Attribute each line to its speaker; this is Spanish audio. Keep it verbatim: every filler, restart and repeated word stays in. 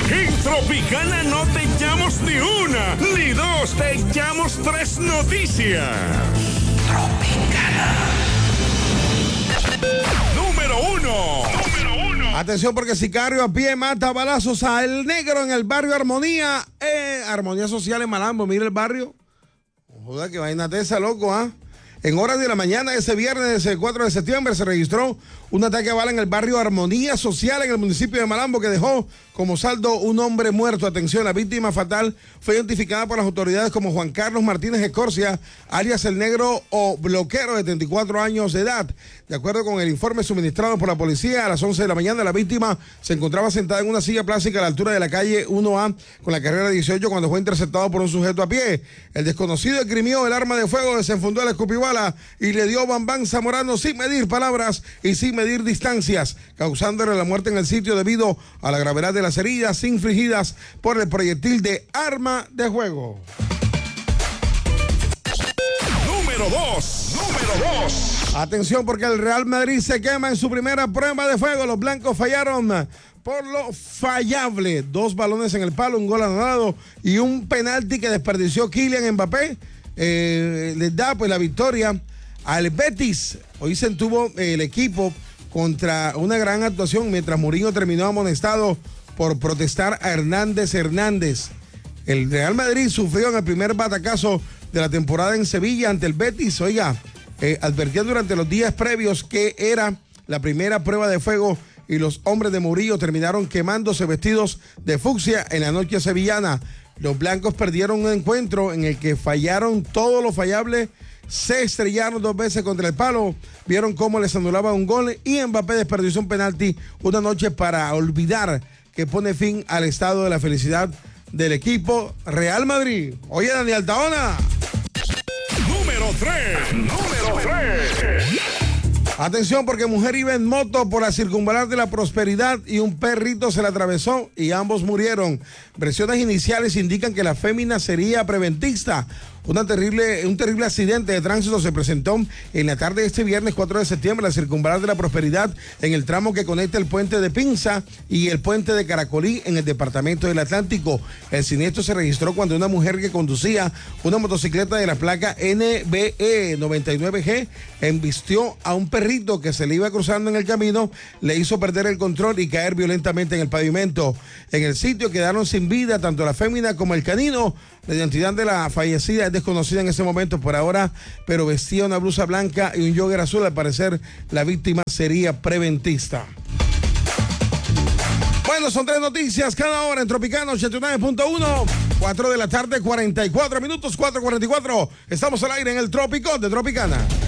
Speaker 1: En Tropicana no te echamos ni una, ni dos, te echamos tres noticias. Tropicana. Número uno. Número uno.
Speaker 2: Atención porque sicario a pie mata a balazos a El Negro en el barrio Armonía. Eh, Armonía Social en Malambo, mira el barrio. Joder, que vaina tesa, loco, ¿ah? ¿eh? En horas de la mañana ese viernes, el cuatro de septiembre, se registró un ataque a bala en el barrio Armonía Social en el municipio de Malambo que dejó como saldo un hombre muerto. Atención, la víctima fatal fue identificada por las autoridades como Juan Carlos Martínez Escorcia, alias El Negro o Bloquero, de treinta y cuatro años de edad. De acuerdo con el informe suministrado por la policía, a las once de la mañana la víctima se encontraba sentada en una silla plástica a la altura de la calle uno A con la carrera dieciocho cuando fue interceptado por un sujeto a pie. El desconocido esgrimió el arma de fuego, desenfundó el escupibala y le dio bambán zamorano sin medir palabras y sin medir distancias, causándole la muerte en el sitio debido a la gravedad de las heridas infligidas por el proyectil de arma de fuego.
Speaker 1: Número dos. Número dos.
Speaker 2: Atención porque el Real Madrid se quema en su primera prueba de fuego. Los blancos fallaron por lo fallable. Dos balones en el palo, un gol anulado y un penalti que desperdició Kylian Mbappé. Eh, les da pues la victoria al Betis. Hoy se entuvo eh, el equipo contra una gran actuación mientras Mourinho terminó amonestado por protestar a Hernández Hernández. El Real Madrid sufrió en el primer batacazo de la temporada en Sevilla ante el Betis. Oiga, eh, advertía durante los días previos que era la primera prueba de fuego y los hombres de Mourinho terminaron quemándose vestidos de fucsia en la noche sevillana. Los blancos perdieron un encuentro en el que fallaron todo lo fallable, se estrellaron dos veces contra el palo, vieron cómo les anulaba un gol y Mbappé desperdició un penalti, una noche para olvidar que pone fin al estado de la felicidad del equipo Real Madrid. Oye, Dani Altaona.
Speaker 1: Número tres. Número tres.
Speaker 2: Atención porque mujer iba en moto por la circunvalar de la Prosperidad y un perrito se la atravesó y ambos murieron. Versiones iniciales indican que la fémina sería preventista. Una terrible, un terrible accidente de tránsito se presentó en la tarde de este viernes cuatro de septiembre en la circunvalar de la Prosperidad en el tramo que conecta el puente de Pinza y el puente de Caracolí en el departamento del Atlántico. El siniestro se registró cuando una mujer que conducía una motocicleta de la placa N B E noventa y nueve G embistió a un perrito que se le iba cruzando en el camino, le hizo perder el control y caer violentamente en el pavimento. En el sitio quedaron sin vida tanto la fémina como el canino. La identidad de la fallecida es desconocida en ese momento por ahora, pero vestía una blusa blanca y un jogger azul. Al parecer, la víctima sería preventista. Bueno, son tres noticias cada hora en Tropicana ochenta y nueve punto uno. cuatro de la tarde, cuarenta y cuatro minutos, cuatro cuarenta y cuatro. Estamos al aire en el Trópico de Tropicana.